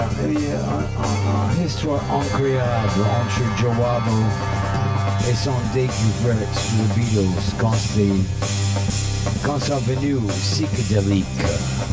une histoire incroyable entre Joe Wabo et son découverte sur les Beatles quand c'est venu psychédélique.